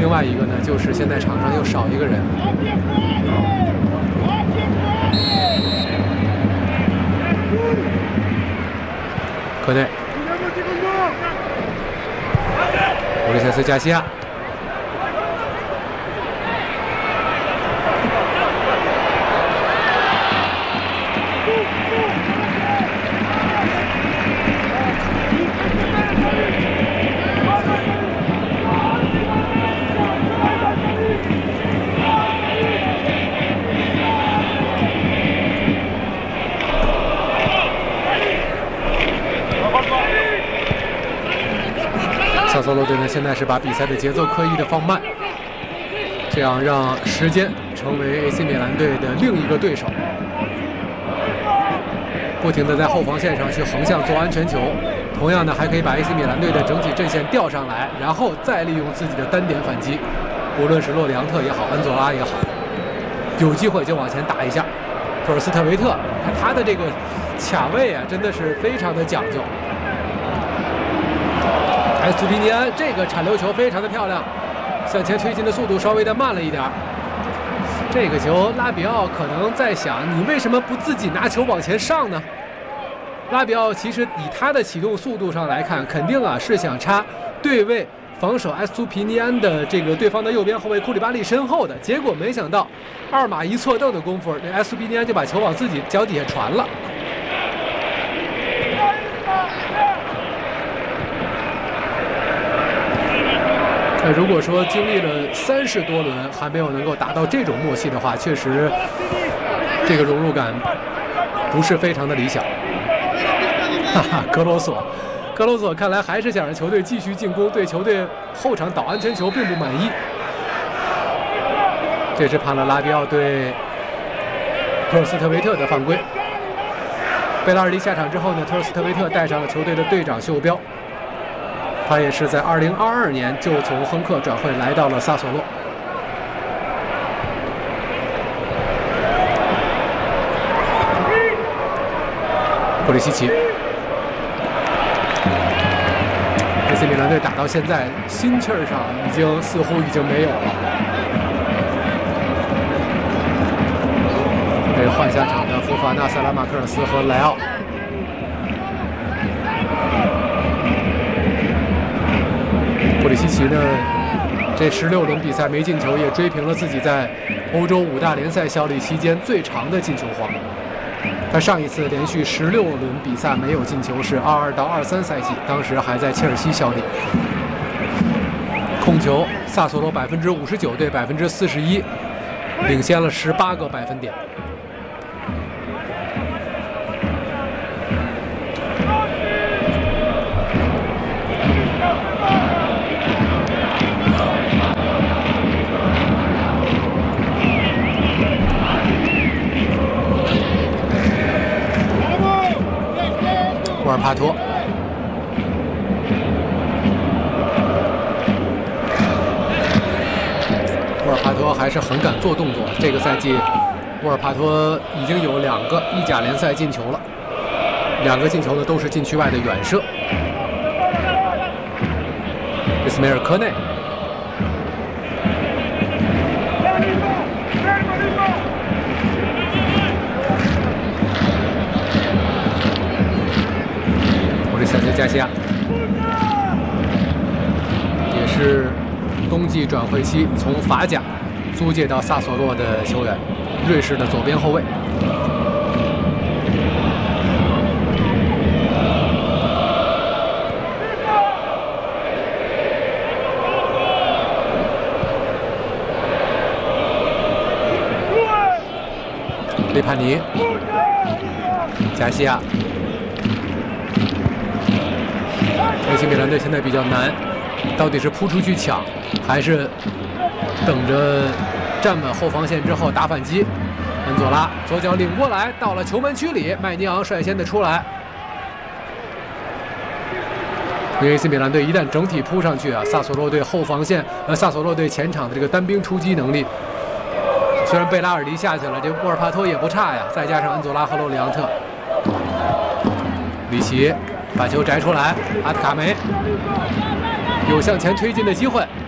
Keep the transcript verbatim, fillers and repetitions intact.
另外一个呢，就是现在场上又少一个人。科内，乌里塞斯·加西亚。 萨索洛队呢，现在是把比赛的节奏刻意的放慢，这样让时间成为 A C 米兰队的另一个对手，不停的在后防线上去横向做安全球，同样呢还可以把 A C 米兰队的整体阵线调上来，然后再利用自己的单点反击，无论是洛里昂特也好，恩佐拉也好，有机会就往前打一下。托尔斯特维特，看他的这个卡位啊，真的是非常的讲究。 埃斯图皮尼安这个铲流球非常的漂亮，向前推进的速度稍微的慢了一点。这个球拉比奥可能在想，你为什么不自己拿球往前上呢？拉比奥其实以他的启动速度上来看，肯定啊是想插对位防守埃斯图皮尼安的这个对方的右边后卫库里巴利身后的，结果没想到二码一错蹬的功夫，这埃斯图皮尼安就把球往自己脚底下传了。 那如果说经历了三十多轮还没有能够达到这种默契的话，确实这个融入感不是非常的理想。哈哈，格罗索，格罗索看来还是想让球队继续进攻，对球队后场倒安全球并不满意。这是判了拉比奥对托尔斯特维特的犯规。贝拉尔迪下场之后呢，托尔斯特维特带上了球队的队长袖标。 他也是在二零二二年就从亨克转会来到了萨索洛。普里西奇 ，A C 米兰队打到现在，心气儿上已经似乎已经没有了。被换下场的福法纳、萨拉马克尔斯和莱奥。 普里西奇呢，这十六轮比赛没进球，也追平了自己在欧洲五大联赛效力期间最长的进球荒。他上一次连续十六轮比赛没有进球是二二到二三赛季，当时还在切尔西效力。控球，萨索罗百分之五十九对百分之四十一，领先了十八个百分点。 沃尔帕托，沃尔帕托还是很敢做动作。这个赛季，沃尔帕托已经有两个意甲联赛进球了，两个进球呢都是禁区外的远射。伊斯梅尔科内，塞斯加西亚也是冬季转会期从法甲租借到萨索洛的球员，瑞士的左边后卫。雷帕尼，加西亚。 A C 米兰队现在比较难，到底是扑出去抢，还是等着站稳后防线之后打反击？恩佐拉左脚领过来，到了球门区里，麦尼昂率先的出来。因为 A C 米兰队一旦整体扑上去啊，萨索洛队后防线呃萨索洛队前场的这个单兵出击能力，虽然贝拉尔迪下去了，这沃尔帕托也不差呀，再加上恩佐拉和洛里昂特，里奇。 把球摘出来，阿特卡梅有向前推进的机会，